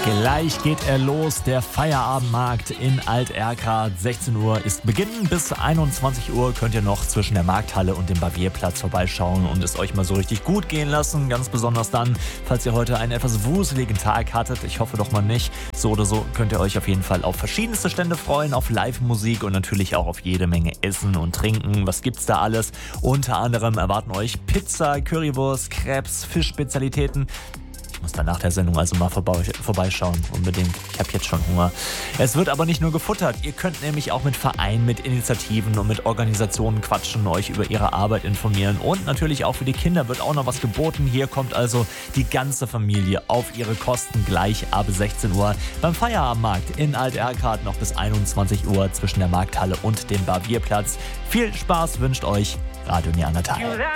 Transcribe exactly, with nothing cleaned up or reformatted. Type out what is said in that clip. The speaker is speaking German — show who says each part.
Speaker 1: Gleich geht er los, der Feierabendmarkt in Alt-Erkrath. sechzehn Uhr ist Beginn, bis einundzwanzig Uhr könnt ihr noch zwischen der Markthalle und dem Barbierplatz vorbeischauen und es euch mal so richtig gut gehen lassen. Ganz besonders dann, falls ihr heute einen etwas wuseligen Tag hattet. Ich hoffe doch mal nicht. So oder so könnt ihr euch auf jeden Fall auf verschiedenste Stände freuen, auf Live-Musik und natürlich auch auf jede Menge Essen und Trinken. Was gibt's da alles? Unter anderem erwarten euch Pizza, Currywurst, Crepes, Fischspezialitäten. Ich muss dann nach der Sendung also mal vorbei, vorbeischauen, unbedingt. Ich habe jetzt schon Hunger. Es wird aber nicht nur gefuttert. Ihr könnt nämlich auch mit Vereinen, mit Initiativen und mit Organisationen quatschen, euch über ihre Arbeit informieren. Und natürlich auch für die Kinder wird auch noch was geboten. Hier kommt also die ganze Familie auf ihre Kosten gleich ab sechzehn Uhr beim Feierabendmarkt in Alt-Erkrath noch bis einundzwanzig Uhr zwischen der Markthalle und dem Barbierplatz. Viel Spaß wünscht euch Radio Neandertal.